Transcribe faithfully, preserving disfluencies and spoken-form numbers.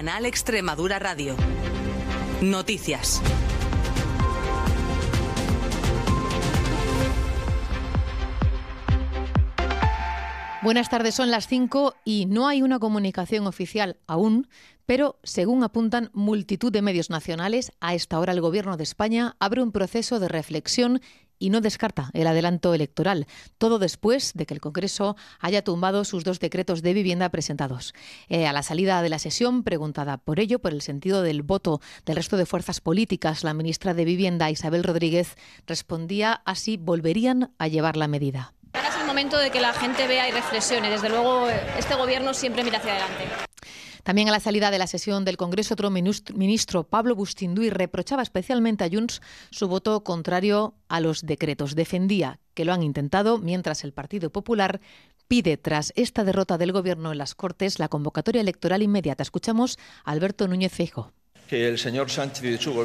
Canal Extremadura Radio. Noticias. Buenas tardes, son las cinco y no hay una comunicación oficial aún, pero según apuntan multitud de medios nacionales, a esta hora el Gobierno de España abre un proceso de reflexión y no descarta el adelanto electoral. Todo después de que el Congreso haya tumbado sus dos decretos de vivienda presentados. Eh, a la salida de la sesión, preguntada por ello, por el sentido del voto del resto de fuerzas políticas, la ministra de Vivienda, Isabel Rodríguez, respondía así: volverían a llevar la medida. Ahora es el momento de que la gente vea y reflexione. Desde luego, este Gobierno siempre mira hacia adelante. También a la salida de la sesión del Congreso, otro ministro, Pablo Bustinduy, reprochaba especialmente a Junts su voto contrario a los decretos. Defendía que lo han intentado, mientras el Partido Popular pide, tras esta derrota del Gobierno en las Cortes, la convocatoria electoral inmediata. Escuchamos a Alberto Núñez Feijóo. Que el señor Sánchez y su